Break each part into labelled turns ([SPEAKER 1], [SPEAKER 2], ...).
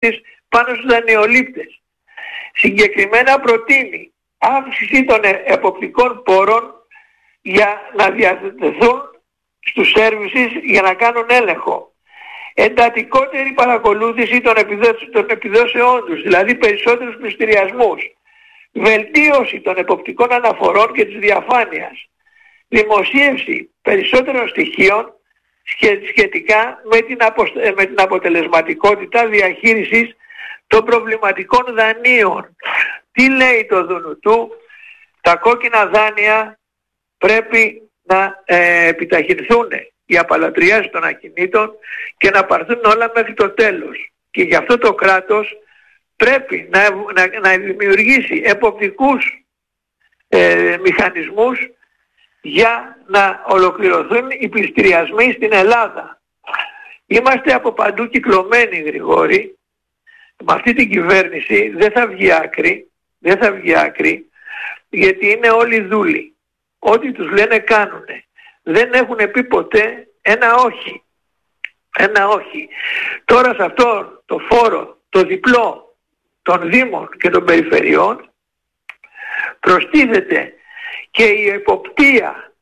[SPEAKER 1] πάνω στους δανειολήπτες. Συγκεκριμένα προτείνει αύξηση των εποπτικών πόρων για να διαθεθούν στους services για να κάνουν έλεγχο. Εντατικότερη παρακολούθηση των επιδόσεών τους, δηλαδή περισσότερους πληστηριασμούς. Βελτίωση των εποπτικών αναφορών και της διαφάνειας. Δημοσίευση περισσότερων στοιχείων σχετικά με την αποτελεσματικότητα διαχείρισης των προβληματικών δανείων. Τι λέει το ΔΝΤ? Τα κόκκινα δάνεια πρέπει να επιταχυνθούν, οι απαλωτριάσεις των ακινήτων, και να πάρθουν όλα μέχρι το τέλος. Και γι' αυτό το κράτος πρέπει να δημιουργήσει εποπτικούς μηχανισμούς για να ολοκληρωθούν οι πληστηριασμοί στην Ελλάδα. Είμαστε από παντού κυκλωμένοι, Γρηγόρη. Με αυτή την κυβέρνηση δεν θα βγει άκρη, γιατί είναι όλοι δούλοι. Ό,τι τους λένε κάνουνε. Δεν έχουν πει ποτέ ένα όχι. Ένα όχι. Τώρα σε αυτό το φόρο, το διπλό των Δήμων και των Περιφερειών, προστίθεται και η εποπτεία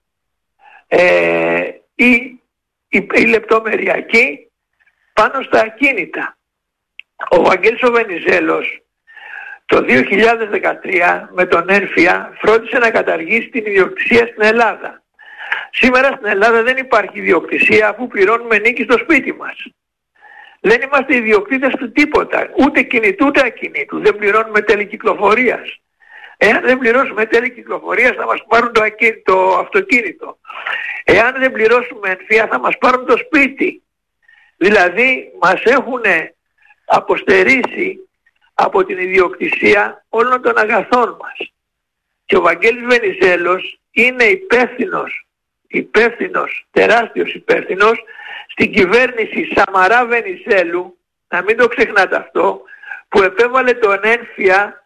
[SPEAKER 1] η λεπτομεριακή πάνω στα ακίνητα. Ο Βαγγέλης ο Βενιζέλος το 2013 με τον Ένφια φρόντισε να καταργήσει την ιδιοκτησία στην Ελλάδα. Σήμερα στην Ελλάδα δεν υπάρχει ιδιοκτησία, αφού πληρώνουμε νίκη στο σπίτι μας. Δεν είμαστε ιδιοκτήτες του τίποτα, ούτε κινητού ούτε ακινήτου. Δεν πληρώνουμε τέλη κυκλοφορίας. Εάν δεν πληρώσουμε τέλη κυκλοφορίας θα μας πάρουν το αυτοκίνητο. Εάν δεν πληρώσουμε Ένφια θα μας πάρουν το σπίτι. Δηλαδή μας έχουν αποστερήσει από την ιδιοκτησία όλων των αγαθών μας. Και ο Βαγγέλης Βενιζέλος είναι υπεύθυνος, τεράστιος υπεύθυνος στην κυβέρνηση Σαμαρά Βενιζέλου, να μην το ξεχνάτε αυτό, που επέβαλε τον Ένφια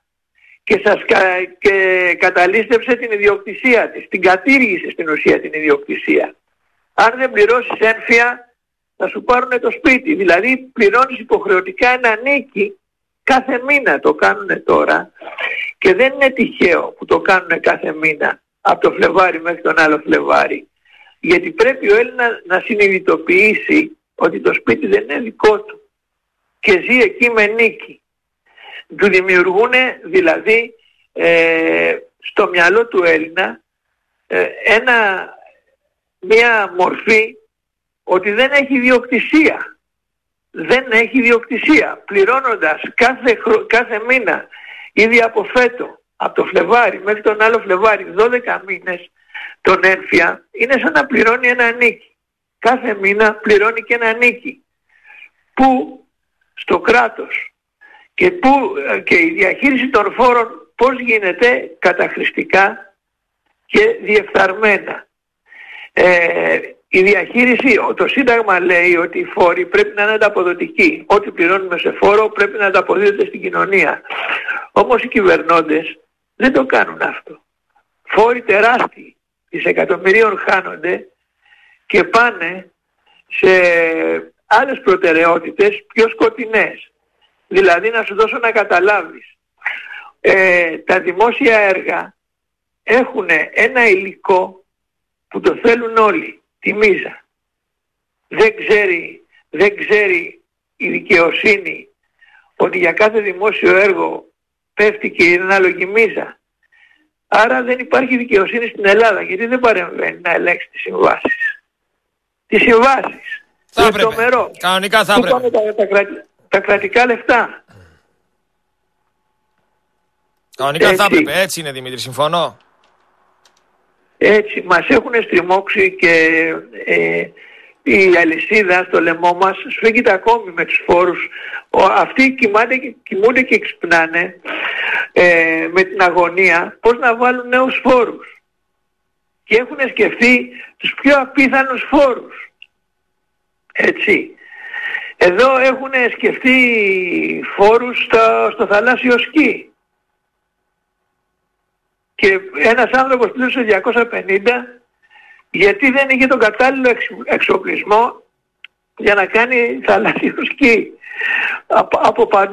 [SPEAKER 1] και καταλήστευσε την ιδιοκτησία της, την κατήργησε στην ουσία την ιδιοκτησία. Αν δεν πληρώσεις Ένφια θα σου πάρουν το σπίτι, δηλαδή πληρώνεις υποχρεωτικά ένα νίκη κάθε μήνα. Το κάνουν τώρα και δεν είναι τυχαίο που το κάνουν κάθε μήνα από το Φλεβάρι μέχρι τον άλλο Φλεβάρι, γιατί πρέπει ο Έλληνας να συνειδητοποιήσει ότι το σπίτι δεν είναι δικό του και ζει εκεί με νίκη. Του δημιουργούν δηλαδή στο μυαλό του Έλληνα μια μορφή ότι δεν έχει ιδιοκτησία. Δεν έχει ιδιοκτησία. Πληρώνοντας κάθε μήνα, ήδη από φέτο, από το Φλεβάρι μέχρι τον άλλο Φλεβάρι, 12 μήνες, τον Ένφια, είναι σαν να πληρώνει ένα νίκη. Κάθε μήνα πληρώνει και ένα νίκη. Που στο κράτος και η διαχείριση των φόρων πώς γίνεται? Καταχρηστικά και διεφθαρμένα. Η διαχείριση, το Σύνταγμα λέει ότι οι φόροι πρέπει να είναι ανταποδοτικοί. Ό,τι πληρώνουμε σε φόρο πρέπει να ανταποδίδεται στην κοινωνία. Όμως οι κυβερνώντες δεν το κάνουν αυτό. Φόροι τεράστιοι, δισεκατομμυρίων χάνονται και πάνε σε άλλες προτεραιότητες πιο σκοτεινές. Δηλαδή να σου δώσω να καταλάβεις. Τα δημόσια έργα έχουν ένα υλικό που το θέλουν όλοι. Τη μίζα. Δεν ξέρει η δικαιοσύνη ότι για κάθε δημόσιο έργο πέφτει και η ανάλογη μίζα. Άρα δεν υπάρχει δικαιοσύνη στην Ελλάδα, γιατί δεν παρεμβαίνει να ελέγξει τις συμβάσεις. Τις συμβάσεις.
[SPEAKER 2] Θα έπρεπε. Κανονικά θα έπρεπε.
[SPEAKER 1] Τα κρατικά λεφτά.
[SPEAKER 2] Κανονικά έτσι θα έπρεπε. Έτσι είναι, Δημήτρη, συμφωνώ.
[SPEAKER 1] Έτσι, μας έχουν στριμώξει και η αλυσίδα στο λαιμό μας σφίγγεται ακόμη με τους φόρους. Αυτοί κοιμούνται και ξυπνάνε με την αγωνία πώς να βάλουν νέους φόρους. Και έχουν σκεφτεί τους πιο απίθανους φόρους. Έτσι. Εδώ έχουν σκεφτεί φόρους στο θαλάσσιο σκι. Και ένας άνθρωπος πλήρωσε 250 γιατί δεν είχε τον κατάλληλο εξοπλισμό για να κάνει θαλάσσιο σκι από παντού.